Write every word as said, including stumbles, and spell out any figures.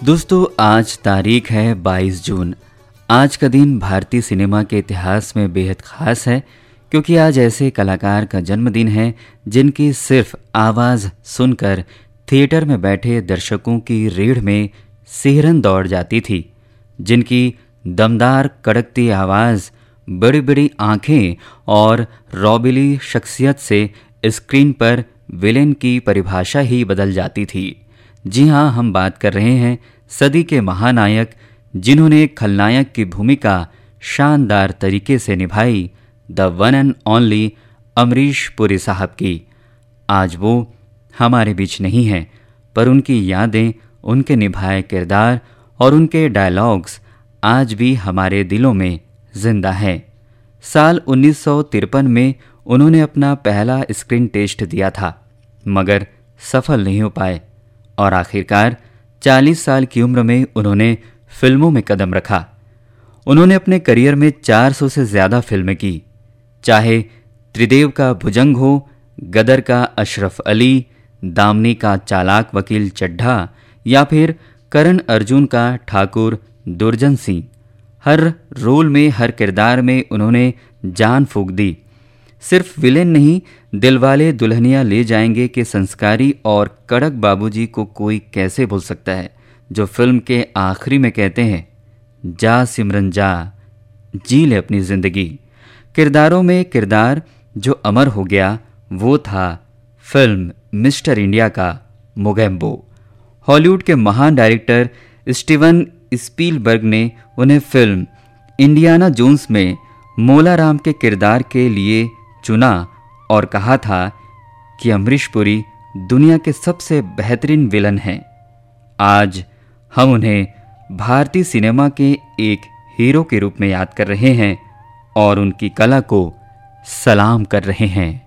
दोस्तों, आज तारीख है बाईस जून। आज का दिन भारतीय सिनेमा के इतिहास में बेहद खास है, क्योंकि आज ऐसे कलाकार का जन्मदिन है जिनकी सिर्फ आवाज़ सुनकर थिएटर में बैठे दर्शकों की रीढ़ में सिहरन दौड़ जाती थी, जिनकी दमदार कड़कती आवाज़, बड़ी बड़ी आँखें और रौबीली शख्सियत से स्क्रीन पर विलेन की परिभाषा ही बदल जाती थी। जी हाँ, हम बात कर रहे हैं सदी के महानायक, जिन्होंने खलनायक की भूमिका शानदार तरीके से निभाई, the one and only Amrish Puri साहब की। आज वो हमारे बीच नहीं हैं, पर उनकी यादें, उनके निभाए किरदार और उनके डायलॉग्स आज भी हमारे दिलों में जिंदा हैं। साल उन्नीस सौ तिरपन में उन्होंने अपना पहला स्क्रीन टेस्ट दिया था, मगर सफल नहीं हो पाए और आखिरकार चालीस साल की उम्र में उन्होंने फिल्मों में कदम रखा। उन्होंने अपने करियर में चार सौ से ज़्यादा फिल्में की, चाहे त्रिदेव का भुजंग हो, गदर का अशरफ अली, दामनी का चालाक वकील चड्ढा या फिर करण अर्जुन का ठाकुर दुर्जन सिंह। हर रोल में, हर किरदार में उन्होंने जान फूंक दी। सिर्फ विलेन नहीं, दिलवाले दुल्हनिया ले जाएंगे के संस्कारी और कड़क बाबूजी को कोई कैसे भूल सकता है, जो फिल्म के आखिरी में कहते हैं, जा सिमरन जा, जी ले अपनी जिंदगी। किरदारों में किरदार जो अमर हो गया वो था फिल्म मिस्टर इंडिया का मोगेम्बो। हॉलीवुड के महान डायरेक्टर स्टीवन स्पीलबर्ग ने उन्हें फिल्म इंडियाना जोन्स में मोला राम के किरदार के लिए चुना और कहा था कि अमरीश पुरी दुनिया के सबसे बेहतरीन विलन हैं। आज हम उन्हें भारतीय सिनेमा के एक हीरो के रूप में याद कर रहे हैं और उनकी कला को सलाम कर रहे हैं।